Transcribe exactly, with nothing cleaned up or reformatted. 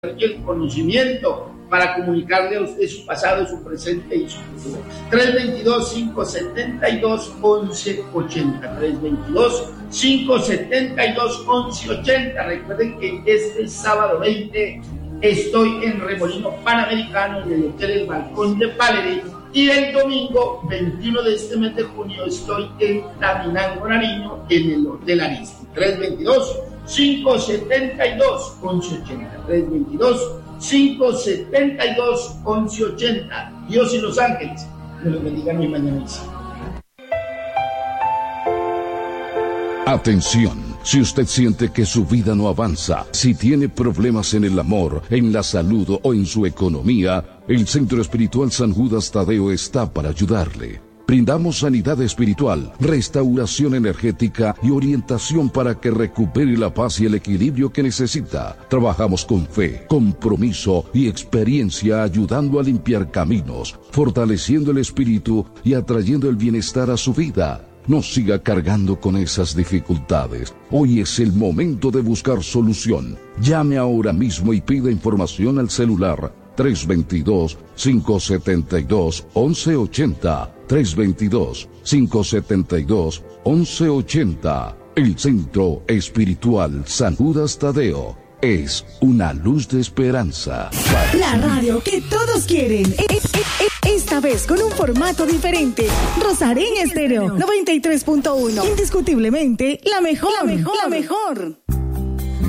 y el conocimiento para comunicarle a usted su pasado, su presente y su futuro. tres dos dos, cinco siete dos, once ochenta. tres dos dos, cinco siete dos, once ochenta. Recuerden que este sábado veinte estoy en Remolino Panamericano, en el Hotel El Balcón de Paleré, y el domingo veintiuno de este mes de junio estoy en Taminango, Nariño, en el Hotel Aristi. tres dos dos, cinco siete dos, once ochenta. tres dos dos, cinco siete dos, once ochenta. Dios y los ángeles me los bendigan hoy, mañana y siempre. Atención. Si usted siente que su vida no avanza, si tiene problemas en el amor, en la salud o en su economía, el Centro Espiritual San Judas Tadeo está para ayudarle. Brindamos sanidad espiritual, restauración energética y orientación para que recupere la paz y el equilibrio que necesita. Trabajamos con fe, compromiso y experiencia, ayudando a limpiar caminos, fortaleciendo el espíritu y atrayendo el bienestar a su vida. No siga cargando con esas dificultades. Hoy es el momento de buscar solución. Llame ahora mismo y pida información al celular tres dos dos, cinco siete dos, once ochenta. tres dos dos, cinco siete dos, once ochenta. El Centro Espiritual San Judas Tadeo es una luz de esperanza. La radio que todos quieren. Esta vez con un formato diferente. Rosarín Estéreo noventa y tres punto uno. Indiscutiblemente la mejor, la mejor, la mejor.